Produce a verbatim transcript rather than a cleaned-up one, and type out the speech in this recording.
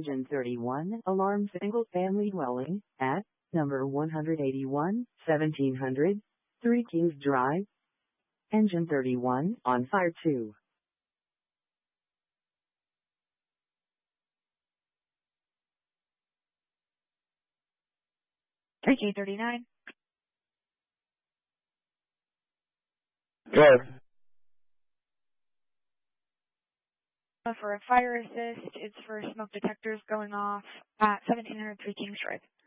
Engine thirty-one, alarm single-family dwelling, at number one eighty-one, seventeen hundred, Three Kings Drive. Engine thirty-one, on fire two. Three K thirty-nine. Good. For a fire assist, it's for smoke detectors going off at seventeen hundred Three Kings Drive.